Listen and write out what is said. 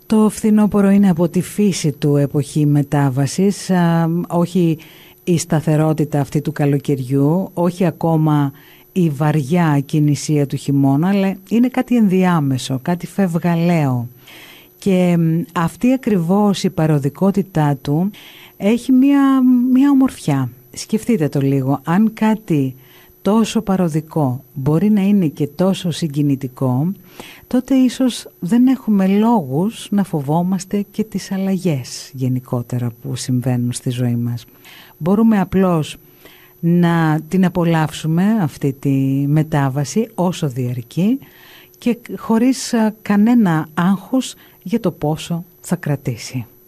Το φθινόπωρο είναι από τη φύση του εποχή μετάβασης, όχι η σταθερότητα αυτή του καλοκαιριού, όχι ακόμα η βαριά ακινησία του χειμώνα, αλλά είναι κάτι ενδιάμεσο, κάτι φευγαλαίο. Και αυτή ακριβώς η παροδικότητά του έχει μια ομορφιά. Σκεφτείτε το λίγο, αν κάτι τόσο παροδικό μπορεί να είναι και τόσο συγκινητικό, τότε ίσως δεν έχουμε λόγους να φοβόμαστε και τις αλλαγές γενικότερα που συμβαίνουν στη ζωή μας. Μπορούμε απλώς να την απολαύσουμε αυτή τη μετάβαση όσο διαρκεί και χωρίς κανένα άγχος για το πόσο θα κρατήσει.